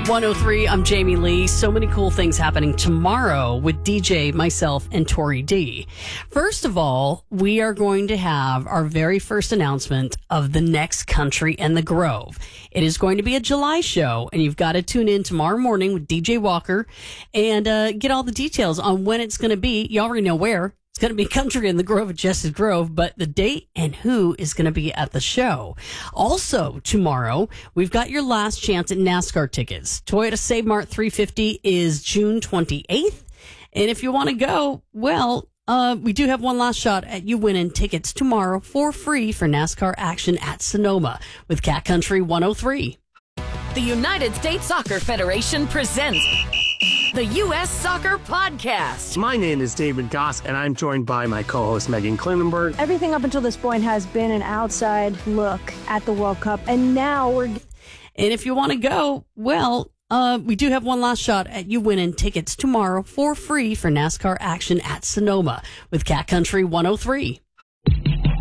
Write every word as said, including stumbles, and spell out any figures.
one oh three, I'm Jamie Lee. So many cool things happening tomorrow with D J, myself, and Tori D. First of all, we are going to have our very first announcement of the next Country and the Grove. It is going to be a July show, and you've got to tune in tomorrow morning with D J Walker and uh, get all the details on when it's going to be. You already know where. It's going to be Country in the Grove at Jess's Grove, but the date and who is going to be at the show. Also, tomorrow, we've got your last chance at NASCAR tickets. Toyota Save Mart three fifty is June twenty-eighth. And if you want to go, well, uh, we do have one last shot at you winning tickets tomorrow for free for NASCAR action at Sonoma with Cat Country one oh three. The United States Soccer Federation presents the U S Soccer Podcast. My name is David Goss, and I'm joined by my co-host Megan Klinenberg. Everything up until this point has been an outside look at the World Cup, and now we're... And if you want to go, well, uh, we do have one last shot at you winning tickets tomorrow for free for NASCAR action at Sonoma with Cat Country one oh three.